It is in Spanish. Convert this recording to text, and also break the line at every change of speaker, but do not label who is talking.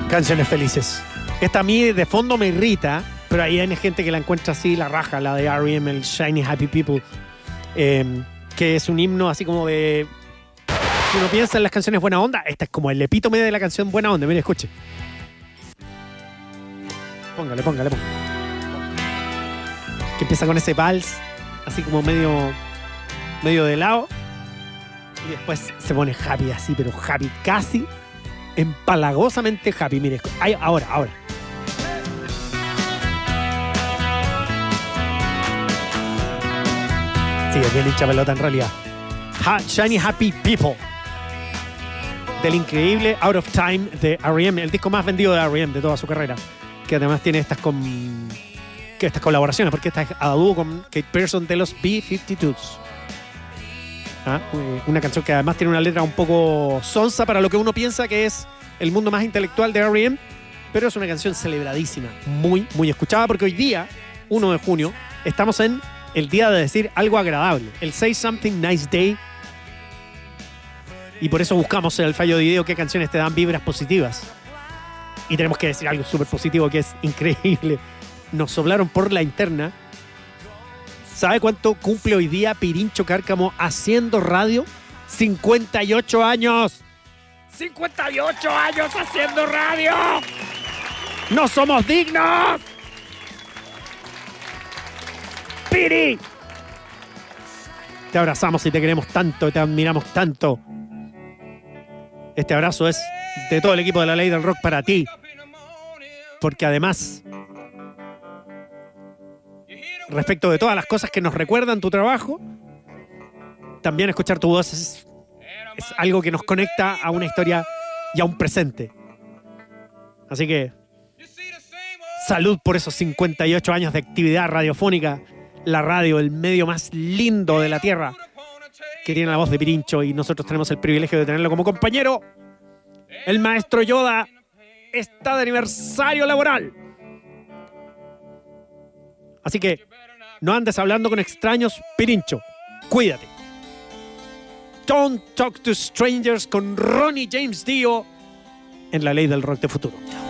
Canciones felices. Esta a mí de fondo me irrita, pero ahí hay gente que la encuentra así, la raja, la de R.E.M., el Shiny Happy People, que es un himno así como de... Si uno piensa en las canciones buena onda, esta es como el epítome de la canción buena onda. Mire, escuche. Póngale. Que empieza con ese vals, así como medio de lado. Y después se pone happy así, pero happy, casi empalagosamente happy. Mire, ahora. Sí, es bien hincha pelota en realidad. Shiny Happy People. Del increíble Out of Time de R.E.M., el disco más vendido de R.E.M. de toda su carrera. Que además tiene estas colaboraciones, porque esta es a dúo con Kate Pearson de los B-52s. Una canción que además tiene una letra un poco sonsa para lo que uno piensa que es el mundo más intelectual de R.E.M., pero es una canción celebradísima, muy, muy escuchada, porque hoy día, 1 de junio, estamos en el día de decir algo agradable, el Say Something Nice Day, y por eso buscamos en el fallo de video qué canciones te dan vibras positivas. Y tenemos que decir algo súper positivo que es increíble. Nos soplaron por la interna. ¿Sabe cuánto cumple hoy día Pirincho Cárcamo haciendo radio? 58 años. 58 años haciendo radio. ¡No somos dignos! Piri. Te abrazamos y te queremos tanto y te admiramos tanto. Este abrazo es de todo el equipo de La Ley del Rock para ti. Porque además, respecto de todas las cosas que nos recuerdan tu trabajo, también escuchar tu voz es algo que nos conecta a una historia y a un presente. Así que, salud por esos 58 años de actividad radiofónica. La radio, el medio más lindo de la tierra, que tiene la voz de Pirincho, y nosotros tenemos el privilegio de tenerlo como compañero. El maestro Yoda está de aniversario laboral. Así que no andes hablando con extraños, Pirincho. Cuídate. Don't Talk to Strangers con Ronnie James Dio en La Ley del Rock de Futuro.